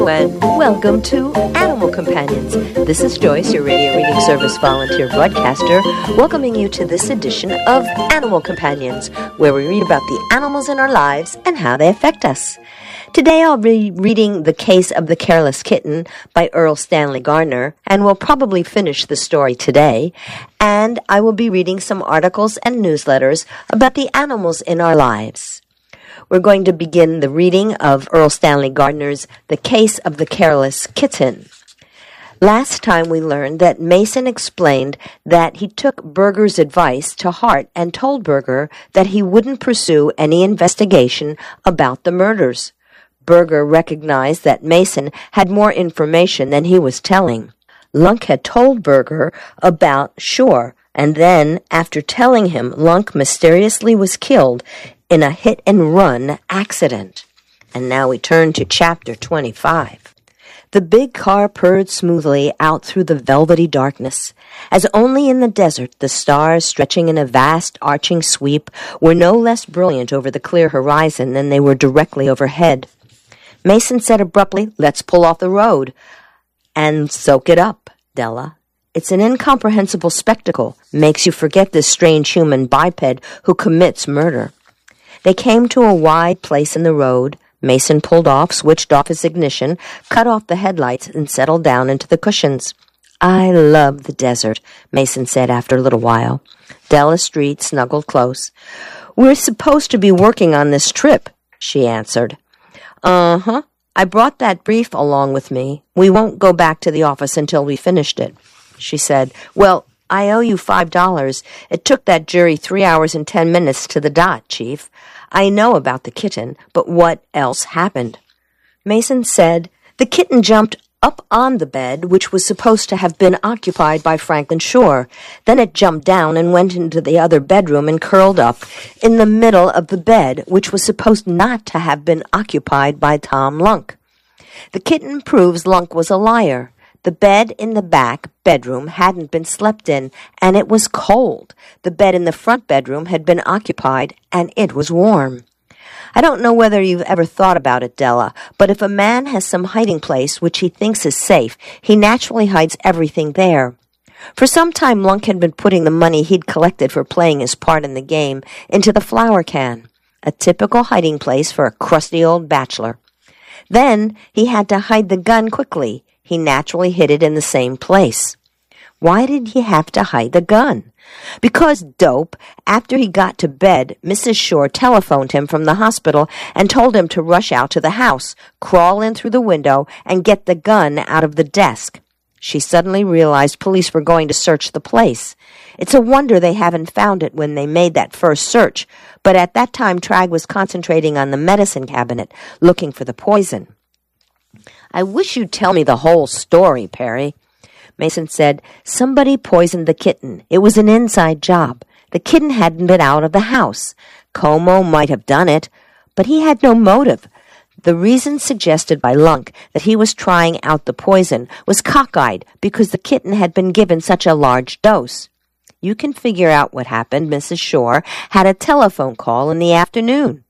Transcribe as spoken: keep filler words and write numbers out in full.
And welcome to Animal Companions. This is Joyce, your radio reading service volunteer broadcaster, welcoming you to this edition of Animal Companions, where we read about the animals in our lives and how they affect us. Today I'll be reading The Case of the Careless Kitten by Erle Stanley Gardner, and we'll probably finish the story today. And I will be reading some articles and newsletters about the animals in our lives. We're going to begin the reading of Erle Stanley Gardner's The Case of the Careless Kitten. Last time we learned that Mason explained that he took Berger's advice to heart and told Berger that he wouldn't pursue any investigation about the murders. Berger recognized that Mason had more information than he was telling. Lunk had told Berger about Shore, and then, after telling him, Lunk mysteriously was killed in a hit-and-run accident. And now we turn to chapter twenty-five. The big car purred smoothly out through the velvety darkness, as only in the desert the stars, stretching in a vast arching sweep, were no less brilliant over the clear horizon than they were directly overhead. Mason said abruptly, "Let's pull off the road." "And soak it up, Della. It's an incomprehensible spectacle. Makes you forget this strange human biped who commits murder." They came to a wide place in the road. Mason pulled off, switched off his ignition, cut off the headlights, and settled down into the cushions. "I love the desert," Mason said after a little while. Della Street snuggled close. "We're supposed to be working on this trip," she answered. "Uh-huh. I brought that brief along with me. We won't go back to the office until we finished it," she said. "Well, I owe you five dollars. It took that jury three hours and ten minutes to the dot, Chief. I know about the kitten, but what else happened?" Mason said, "The kitten jumped up on the bed, which was supposed to have been occupied by Franklin Shore. Then it jumped down and went into the other bedroom and curled up in the middle of the bed, which was supposed not to have been occupied by Tom Lunk. The kitten proves Lunk was a liar. The bed in the back bedroom hadn't been slept in, and it was cold. The bed in the front bedroom had been occupied, and it was warm. I don't know whether you've ever thought about it, Della, but if a man has some hiding place which he thinks is safe, he naturally hides everything there. For some time, Lunk had been putting the money he'd collected for playing his part in the game into the flour can, a typical hiding place for a crusty old bachelor. Then he had to hide the gun quickly. He naturally hid it in the same place. Why did he have to hide the gun? Because dope, after he got to bed, Missus Shore telephoned him from the hospital and told him to rush out to the house, crawl in through the window, and get the gun out of the desk. She suddenly realized police were going to search the place. It's a wonder they haven't found it when they made that first search, but at that time Tragg was concentrating on the medicine cabinet, looking for the poison. "I wish you'd tell me the whole story, Perry." Mason said, "Somebody poisoned the kitten. It was an inside job. The kitten hadn't been out of the house. Como might have done it, but he had no motive. The reason suggested by Lunk that he was trying out the poison was cockeyed because the kitten had been given such a large dose. You can figure out what happened. Missus Shore had a telephone call in the afternoon.